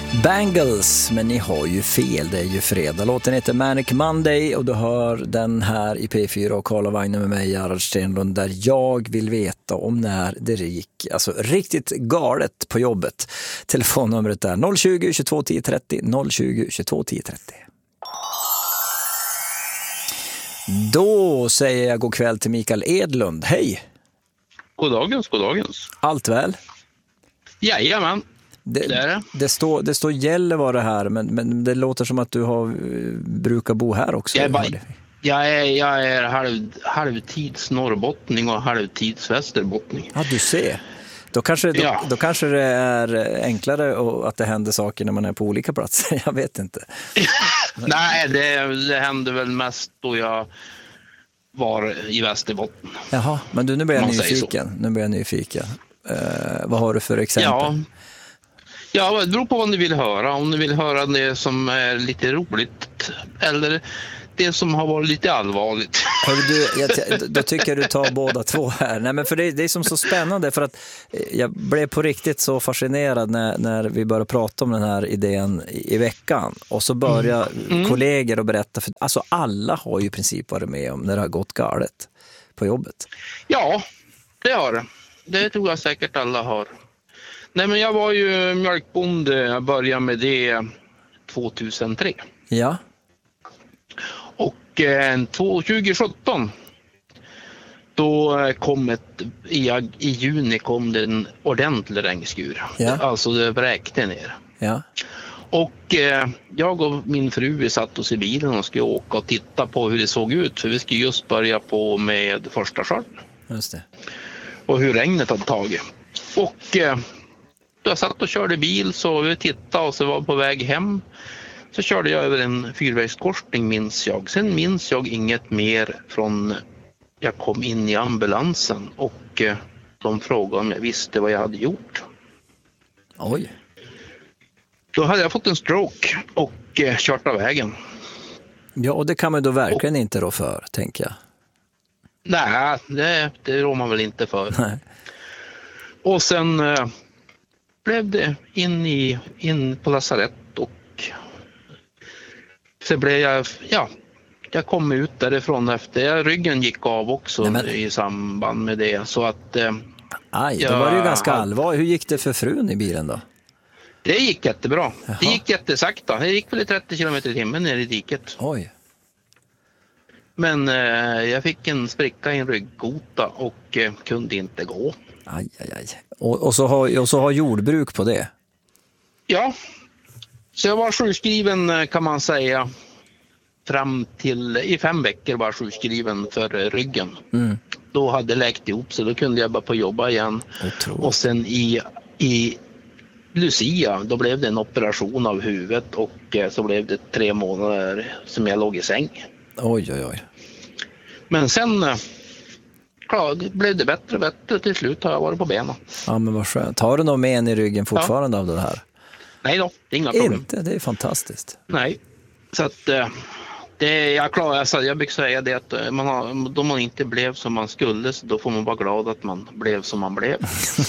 Bangles, men ni har ju fel, det är ju fredag. Låten heter Manic Monday och du hör den här i P4 och Karla Wagner med mig, Gerhard Stenlund, där jag vill veta om när det gick alltså riktigt galet på jobbet. Telefonnumret är 020 22 10 30 020 22 10 30. Då säger jag god kväll till Mikael Edlund. Hej! Goddagens, goddagens. Allt väl? Jajamän. Det står Gällivare här, men det låter som att du brukar bo här också. Jag är halvtids norrbottning och halvtids västerbottning. Ja, du ser. Då kanske det är enklare att det händer saker när man är på olika platser. Jag vet inte. Nej, det hände väl mest då jag var i Västerbotten. Jaha, men nu blir jag nyfiken. Vad har du för exempel? Ja, det beror på vad ni vill höra. Om ni vill höra det som är lite roligt eller det som har varit lite allvarligt. Då tycker jag du tar båda två här. Nej, men för det är som så spännande, för att jag blev på riktigt så fascinerad när vi började prata om den här idén i veckan. Och så börjar kollegor att berätta, för alltså alla har ju i princip varit med om när det har gått galet på jobbet. Ja, det har det. Det tror jag säkert alla har. Nej, men jag var ju mjölkbonde. Jag började med det 2003. Ja. Och 2017 då kom i juni kom det en ordentlig regnskur. Ja. Alltså det vräkte ner. Ja. Och jag och min fru, vi satt oss i bilen och skulle åka och titta på hur det såg ut. För vi skulle just börja på med första skörden. Just det. Och hur regnet hade tagit. Och då jag satt och körde bil, så vi tittade och så var på väg hem. Så körde jag över en fyrvägskorsning, minns jag. Sen minns jag inget mer från jag kom in i ambulansen och de frågade om jag visste vad jag hade gjort. Oj. Då hade jag fått en stroke och kört av vägen. Ja, och det kan man då verkligen inte rå för, tänker jag. Nej, det rår man väl inte för. Nej. Och sen blev det in på lasarett och så blev jag kom ut därifrån efter. Ryggen gick av också i samband med det. Så att då var det ju ganska allvarligt. Hur gick det för frun i bilen då? Det gick jättebra. Jaha. Det gick jättesakta. Det gick väl i 30 km/h ner i diket. Oj. Men jag fick en spricka i en ryggkota och kunde inte gå. Aj. Och så har jordbruk på det? Ja. Så jag var sjukskriven, kan man säga, fram till i 5 veckor var sjukskriven för ryggen. Mm. Då hade läkt ihop, så då kunde jag bara på jobba igen. Och sen i Lucia, då blev det en operation av huvudet och så blev det 3 månader som jag låg i säng. Oj. Men sen blev det bättre. Till slut har jag varit på benen. Ja, men vad skönt. Har du någon men i ryggen fortfarande av det här? Nej då, det är inga problem. Inte, det är fantastiskt. Nej, så att jag brukar säga det att då man inte blev som man skulle, så då får man vara glad att man blev som man blev.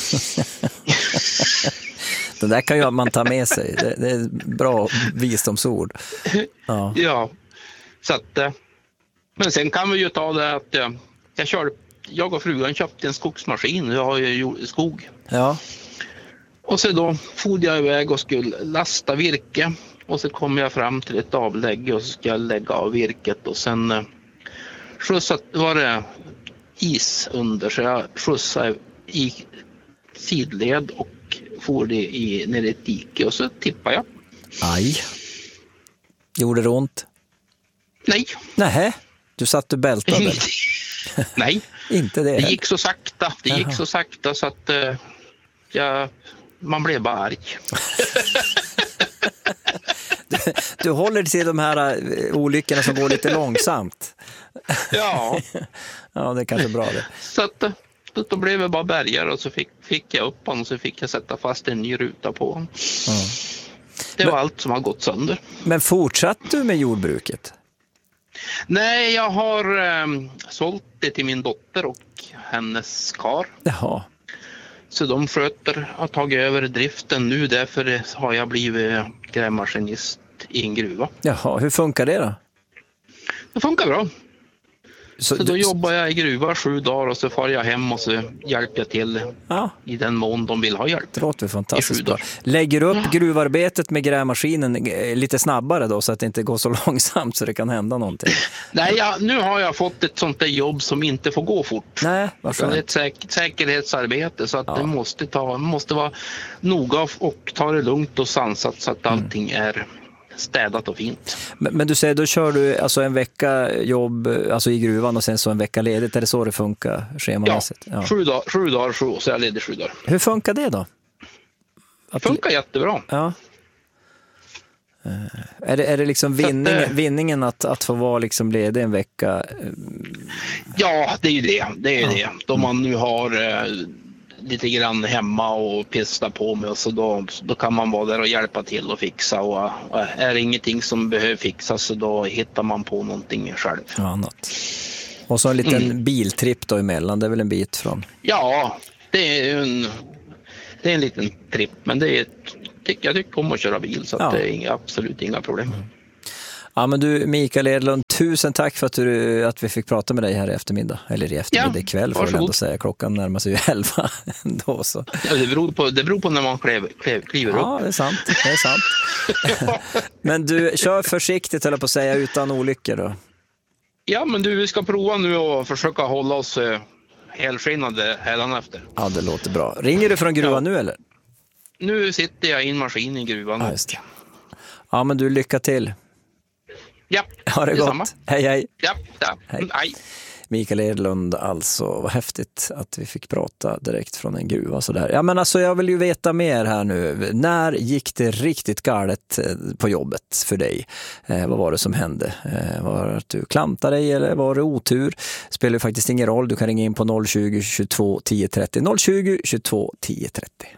Det där kan ju man ta med sig. Det är bra visdomsord. Ja, så att men sen kan vi ju ta det att jag och frugan köpte en skogsmaskin. Jag har ju skog. Ja. Och så då for jag iväg och skulle lasta virke. Och så kom jag fram till ett avlägg och så ska jag lägga av virket. Och sen var det is under, så jag skjutsade i sidled och for det ner i ett dike. Och så tippade jag. Aj. Gjorde det ont? Nej. Nähä, du satt och bältade. Nej. Inte det. Det gick så sakta. Så att man blev bara arg. Du håller till de här olyckorna som går lite långsamt. Ja. Ja, det är kanske bra det. Så att då blev jag bara bärgare och så fick jag upp honom och så fick jag sätta fast en ny ruta på honom. Ja. Det var allt som har gått sönder. Men fortsatte du med jordbruket? Nej, jag har sålt det till min dotter och hennes kar. Jaha. Så de har tagit över driften nu, därför har jag blivit grävmaskinist i en gruva. Jaha, hur funkar det då? Det funkar bra. Så då jobbar jag i gruva 7 dagar och så far jag hem och så hjälper jag till i den mån de vill ha hjälp. Det låter fantastiskt bra. Lägger du upp gruvarbetet med grävmaskinen lite snabbare då så att det inte går så långsamt så det kan hända någonting? Nej, nu har jag fått ett sånt där jobb som inte får gå fort. Nej, varför? Det är ett säkerhetsarbete så att det måste vara noga och ta det lugnt och sansat så att allting är städat och fint. Men du säger, då kör du alltså en vecka jobb alltså i gruvan och sen så en vecka ledigt. Är det så det funkar schemamässigt? Ja, 7 dagar så är jag ledig 7 dagar. Hur funkar det då? Det funkar jättebra. Ja. Är det liksom vinningen att få vara liksom ledig en vecka? Ja, det är ju det. Det är det. Då man nu har lite grann hemma och pista på med och så då kan man vara där och hjälpa till och fixa och är det ingenting som behöver fixas så då hittar man på någonting själv. Ja, annat. Och så en liten biltripp då emellan, det är väl en bit från? Ja, det är en liten tripp, men jag tycker om att köra bil så att det är absolut inga problem. Ja, men du Mikael Edlund, tusen tack för att vi fick prata med dig här i eftermiddag. Eller i eftermiddag ikväll får jag ändå säga. Klockan närmar sig ju 11 ändå. Så. Ja, det beror på när man kliver upp. Ja, det är sant. Men du, kör försiktigt eller på att säga utan olyckor då. Ja, men vi ska prova nu och försöka hålla oss helskinnade hädanefter. Ja, det låter bra. Ringer du från gruvan nu eller? Nu sitter jag i en maskin i gruvan. Ja, just det. Ja, men du, lycka till. Ja, ha det gott. Samma. Hej. Ja. Hej. Mikael Edlund, alltså, vad häftigt att vi fick prata direkt från en gruva sådär. Ja, men alltså jag vill ju veta mer här nu. När gick det riktigt galet på jobbet för dig? Vad var det som hände? Var det att du klantade dig eller var det otur? Spelar ju faktiskt ingen roll. Du kan ringa in på 020 22 10 30. 020 22 10 30.